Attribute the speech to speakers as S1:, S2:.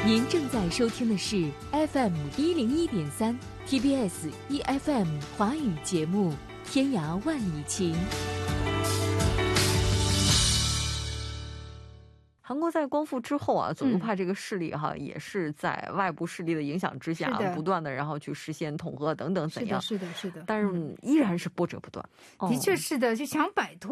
S1: 您正在收听的是 FM101.3 TBS EFM 华语节目《天涯万里情》。
S2: 韩国在光复之后啊，左右派这个势力也是在外部势力的影响之下不断的然后去实现统合等等怎样，
S3: 是的，是的，是的，
S2: 但是依然是波折不断。
S3: 的确是的，就想摆脱